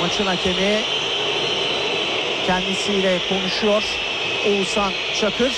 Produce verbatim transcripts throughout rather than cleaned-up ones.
Maçın hakemi kendisiyle konuşuyor. Oğuzhan Çakır.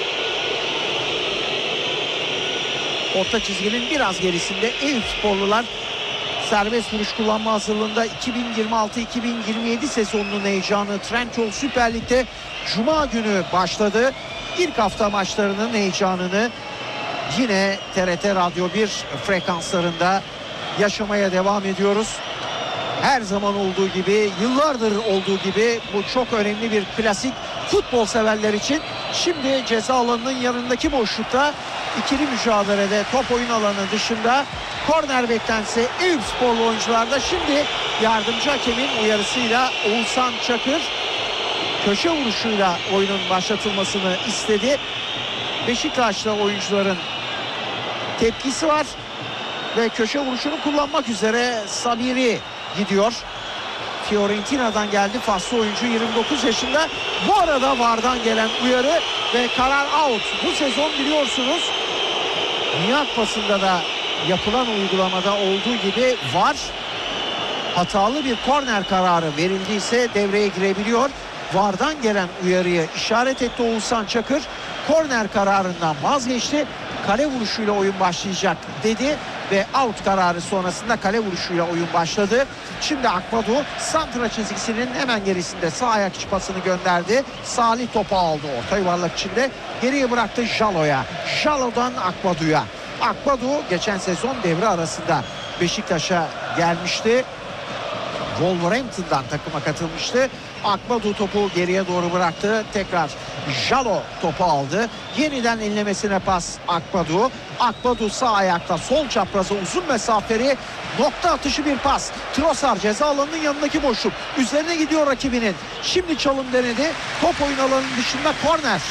Orta çizginin biraz gerisinde Eyüpsporlular serbest vuruş kullanma hazırlığında. iki bin yirmi altı iki bin yirmi yedi sezonunun heyecanı Trendyol Süper Lig'de Cuma günü başladı. İlk hafta maçlarının heyecanını yine T R T Radyo bir frekanslarında yaşamaya devam ediyoruz. Her zaman olduğu gibi, yıllardır olduğu gibi bu çok önemli bir klasik futbol severler için. Şimdi ceza alanının yanındaki boşlukta ikili mücadelede top oyun alanı dışında korner beklense Eyüpsporlu oyuncularda. Şimdi yardımcı hakemin uyarısıyla Oğuzhan Çakır köşe vuruşuyla oyunun başlatılmasını istedi. Beşiktaşlı oyuncuların tepkisi var ve köşe vuruşunu kullanmak üzere Samiri gidiyor. Fiorentina'dan geldi faslı oyuncu, yirmi dokuz yaşında. Bu arada V A R'dan gelen uyarı ve karar out. Bu sezon biliyorsunuz Dünya Kupası'nda da yapılan uygulamada olduğu gibi V A R hatalı bir korner kararı verildiyse devreye girebiliyor. V A R'dan gelen uyarıyı işaret etti Oğuzhan Çakır. Korner kararından vazgeçti. Kale vuruşuyla oyun başlayacak dedi ve out kararı sonrasında kale vuruşuyla oyun başladı. Şimdi Akbadu santra çizgisinin hemen gerisinde sağ ayak içi pasını gönderdi. Salih topu aldı orta yuvarlak içinde. Geriye bıraktı Jalo'ya. Jalo'dan Akbadu'ya. Akbadu geçen sezon devre arasında Beşiktaş'a gelmişti. Wolverhampton'dan takıma katılmıştı. Akbadu topu geriye doğru bıraktı. Tekrar Jalo topu aldı. Yeniden enlemesine pas Akbadu. Akbadu sağ ayakta sol çapraza uzun mesafeli nokta atışı bir pas. Trossard ceza alanının yanındaki boşluk. Üzerine gidiyor rakibinin. Şimdi çalım denedi. Top oyun alanının dışında korner.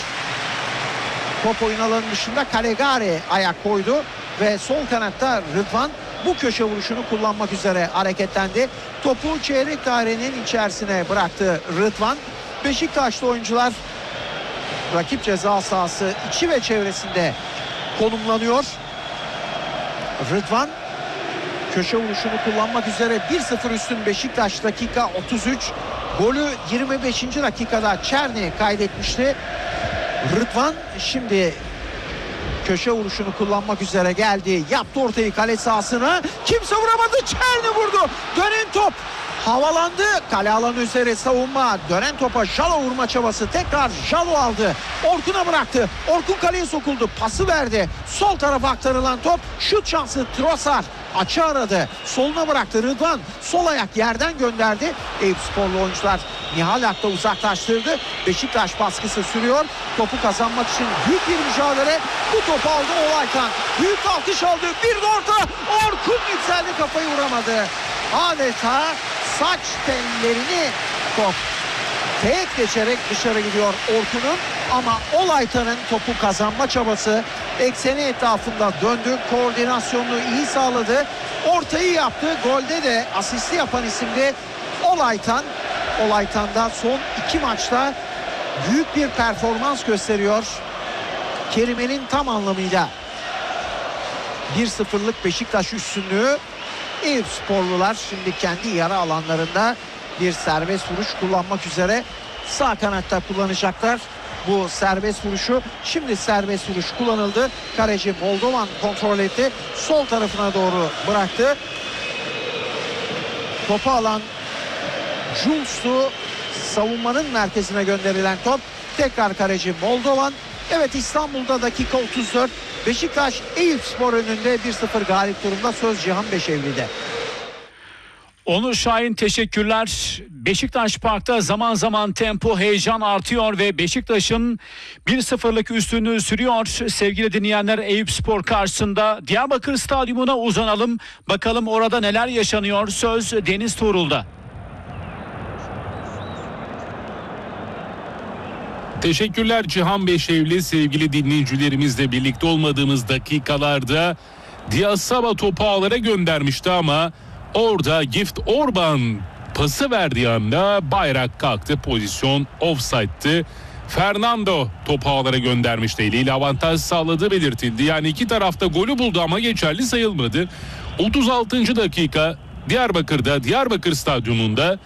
Top oyun alanının dışında Calegari ayak koydu ve sol kanatta Rıdvan bu köşe vuruşunu kullanmak üzere hareketlendi. Topu çeyrek dairenin içerisine bıraktı Rıdvan. Beşiktaşlı oyuncular rakip ceza sahası içi ve çevresinde konumlanıyor. Rıdvan köşe vuruşunu kullanmak üzere bir sıfır üstün Beşiktaş, dakika otuz üç. Golü yirmi beşinci dakikada Çerni kaydetmişti. Rıdvan şimdi köşe vuruşunu kullanmak üzere geldi. Yaptı ortayı kale sahasına. Kimse vuramadı. Çerni vurdu. Dönen top havalandı. Kale alanı üzeri savunma. Dönen topa Jalo vurma çabası. Tekrar Jalo aldı. Orkun'a bıraktı. Orkun kaleye sokuldu. Pası verdi. Sol tarafa aktarılan top. Şut şansı Trossard. Açı aradı. Soluna bıraktı Rıdvan. Sol ayak yerden gönderdi. Eyüpsporlu oyuncular Nihal Ak'ta uzaklaştırdı. Beşiktaş baskısı sürüyor. Topu kazanmak için büyük bir mücadele. Bu topu aldı Olaytan. Büyük alkış aldı. Bir de orta. Orkun yükseldi, kafayı vuramadı. Adeta saç tellerini top tek geçerek dışarı gidiyor Orkun'un. Ama Olaytan'ın topu kazanma çabası ekseni etrafında döndü. Koordinasyonunu iyi sağladı. Ortayı yaptı. Golde de asisti yapan isimdi Olaytan. Olaytan'da son iki maçta büyük bir performans gösteriyor. Kelimenin tam anlamıyla bir sıfırlık Beşiktaş üstünlüğü. Eyüpsporlular şimdi kendi yarı alanlarında bir serbest vuruş kullanmak üzere sağ kanatta kullanacaklar bu serbest vuruşu. Şimdi serbest vuruş kullanıldı. Kaleci Moldovan kontrol etti. Sol tarafına doğru bıraktı. Topu alan Jules'tu. Savunmanın merkezine gönderilen top. Tekrar kaleci Moldovan. Evet, İstanbul'da dakika otuz dört. Beşiktaş Eyüpspor önünde bir sıfır galip durumda. Söz Cihan Beşevli'de. Onur Şahin, teşekkürler. Beşiktaş Park'ta zaman zaman tempo, heyecan artıyor ve Beşiktaş'ın bir sıfırlık üstünlüğü sürüyor. Sevgili dinleyenler, Eyüpspor karşısında Diyarbakır Stadyumuna uzanalım. Bakalım orada neler yaşanıyor. Söz Deniz Tuğrul'da. Teşekkürler Cihan Beşevli. Sevgili dinleyicilerimizle birlikte olmadığımız dakikalarda Diasaba topu ağlara göndermişti ama orada Gift Orban pası verdiği anda bayrak kalktı. Pozisyon offside'tı. Fernando topu ağlara göndermişti. Eliyle avantaj sağladığı belirtildi. Yani iki tarafta golü buldu ama geçerli sayılmadı. otuz altıncı dakika Diyarbakır'da, Diyarbakır Stadyumunda